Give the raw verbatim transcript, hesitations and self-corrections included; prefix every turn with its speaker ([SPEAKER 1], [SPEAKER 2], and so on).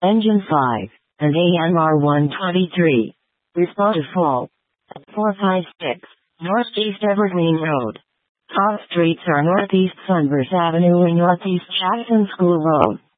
[SPEAKER 1] Engine five, and A M R one twenty-three. Respond to fault. four five six, Northeast Evergreen Road. Top streets are Northeast Sunburst Avenue and Northeast Jackson School Road.